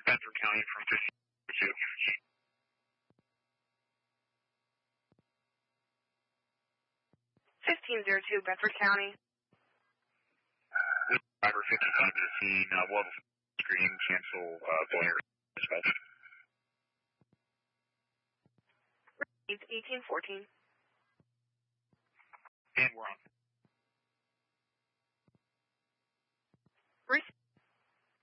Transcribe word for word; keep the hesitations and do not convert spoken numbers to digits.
Bedford County from fifteen oh two. fifteen oh two, Bedford County. Driver fifty-five to the scene. Uh, we'll have a screen cancel uh, Boyer dispatch. eighteen fourteen. And we're on. Receive